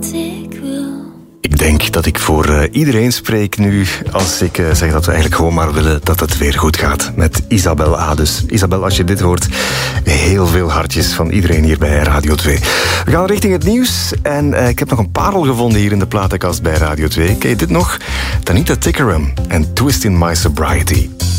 Ik denk dat ik voor iedereen spreek nu als ik zeg dat we eigenlijk gewoon maar willen dat het weer goed gaat met Isabel A. Dus Isabel, als je dit hoort, heel veel hartjes van iedereen hier bij Radio 2. We gaan richting het nieuws en ik heb nog een parel gevonden hier in de platenkast bij Radio 2. Ken je dit nog? Tanita Tikaram en Twist in My Sobriety.